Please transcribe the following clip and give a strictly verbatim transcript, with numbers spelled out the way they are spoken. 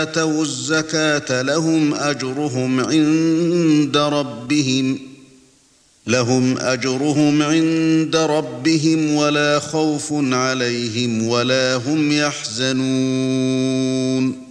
آتوا الزكاة لهم أجرهم عند ربهم لهم أجرهم عند ربهم ولا خوف عليهم ولا هم يحزنون